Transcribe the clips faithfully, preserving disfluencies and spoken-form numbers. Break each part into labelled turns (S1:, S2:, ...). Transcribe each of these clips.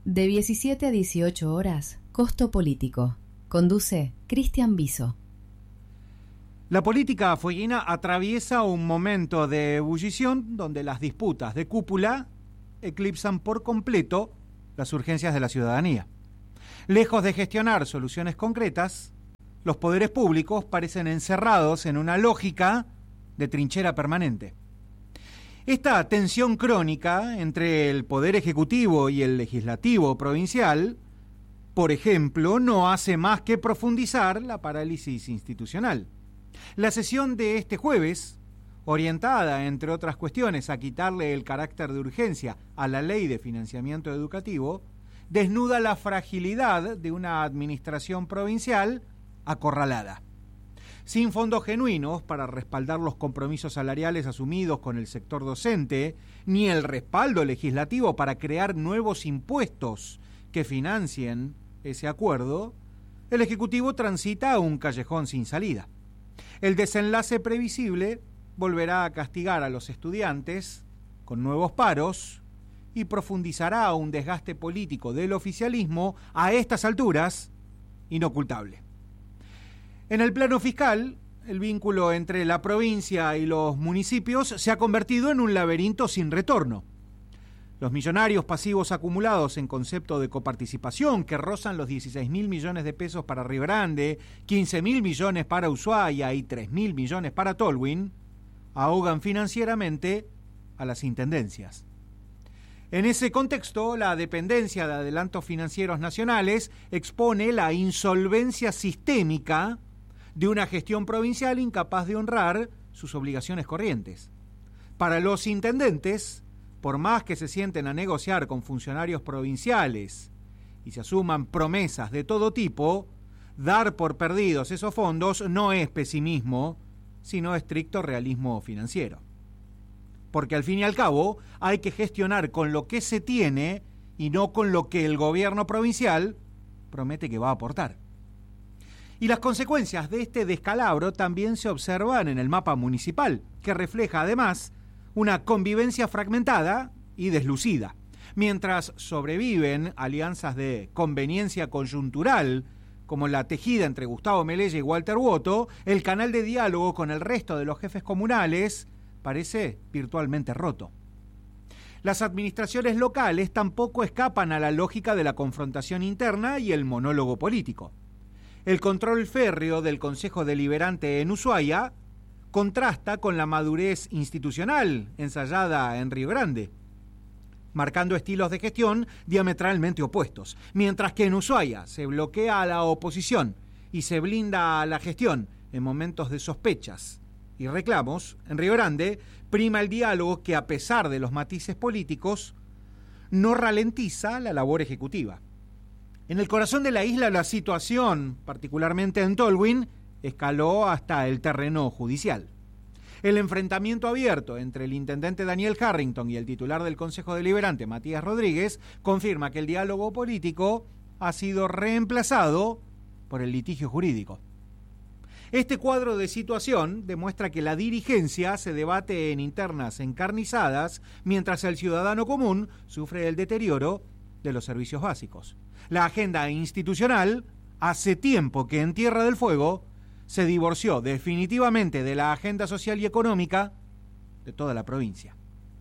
S1: De diecisiete a dieciocho horas, Costo Político. Conduce Cristian Viso.
S2: La política fueguina atraviesa un momento de ebullición donde las disputas de cúpula eclipsan por completo las urgencias de la ciudadanía. Lejos de gestionar soluciones concretas, los poderes públicos parecen encerrados en una lógica de trinchera permanente. Esta tensión crónica entre el Poder Ejecutivo y el Legislativo provincial, por ejemplo, no hace más que profundizar la parálisis institucional. La sesión de este jueves, orientada, entre otras cuestiones, a quitarle el carácter de urgencia a la Ley de Financiamiento Educativo, desnuda la fragilidad de una administración provincial acorralada. Sin fondos genuinos para respaldar los compromisos salariales asumidos con el sector docente, ni el respaldo legislativo para crear nuevos impuestos que financien ese acuerdo, el Ejecutivo transita a un callejón sin salida. El desenlace previsible volverá a castigar a los estudiantes con nuevos paros y profundizará un desgaste político del oficialismo a estas alturas inocultable. En el plano fiscal, el vínculo entre la provincia y los municipios se ha convertido en un laberinto sin retorno. Los millonarios pasivos acumulados en concepto de coparticipación, que rozan los dieciséis mil millones de pesos para Río Grande, quince mil millones para Ushuaia y tres mil millones para Tolwyn, ahogan financieramente a las intendencias. En ese contexto, la dependencia de adelantos financieros nacionales expone la insolvencia sistémica de una gestión provincial incapaz de honrar sus obligaciones corrientes. Para los intendentes, por más que se sienten a negociar con funcionarios provinciales y se asuman promesas de todo tipo, dar por perdidos esos fondos no es pesimismo, sino estricto realismo financiero. Porque al fin y al cabo hay que gestionar con lo que se tiene y no con lo que el gobierno provincial promete que va a aportar. Y las consecuencias de este descalabro también se observan en el mapa municipal, que refleja además una convivencia fragmentada y deslucida. Mientras sobreviven alianzas de conveniencia coyuntural, como la tejida entre Gustavo Melella y Walter Woto, el canal de diálogo con el resto de los jefes comunales parece virtualmente roto. Las administraciones locales tampoco escapan a la lógica de la confrontación interna y el monólogo político. El control férreo del Consejo Deliberante en Ushuaia contrasta con la madurez institucional ensayada en Río Grande, marcando estilos de gestión diametralmente opuestos. Mientras que en Ushuaia se bloquea a la oposición y se blinda a la gestión en momentos de sospechas y reclamos, en Río Grande prima el diálogo que, a pesar de los matices políticos, no ralentiza la labor ejecutiva. En el corazón de la isla la situación, particularmente en Tolwyn, escaló hasta el terreno judicial. El enfrentamiento abierto entre el intendente Daniel Harrington y el titular del Consejo Deliberante, Matías Rodríguez, confirma que el diálogo político ha sido reemplazado por el litigio jurídico. Este cuadro de situación demuestra que la dirigencia se debate en internas encarnizadas, mientras el ciudadano común sufre el deterioro de los servicios básicos. La agenda institucional hace tiempo que en Tierra del Fuego se divorció definitivamente de la agenda social y económica de toda la provincia.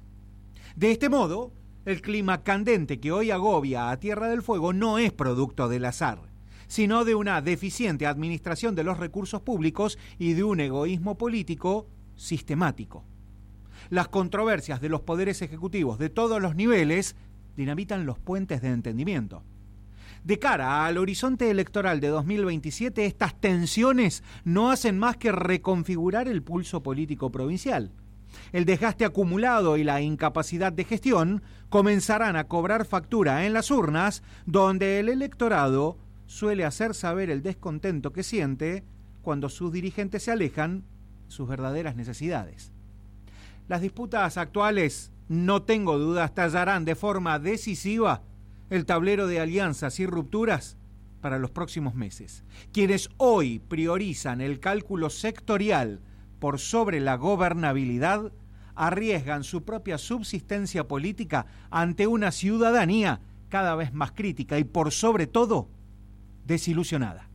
S2: De este modo, el clima candente que hoy agobia a Tierra del Fuego no es producto del azar, sino de una deficiente administración de los recursos públicos y de un egoísmo político sistemático. Las controversias de los poderes ejecutivos de todos los niveles dinamitan los puentes de entendimiento. De cara al horizonte electoral de dos mil veintisiete, estas tensiones no hacen más que reconfigurar el pulso político provincial. El desgaste acumulado y la incapacidad de gestión comenzarán a cobrar factura en las urnas, donde el electorado suele hacer saber el descontento que siente cuando sus dirigentes se alejan de sus verdaderas necesidades. Las disputas actuales, no tengo dudas, tallarán de forma decisiva el tablero de alianzas y rupturas para los próximos meses. Quienes hoy priorizan el cálculo sectorial por sobre la gobernabilidad arriesgan su propia subsistencia política ante una ciudadanía cada vez más crítica y por sobre todo desilusionada.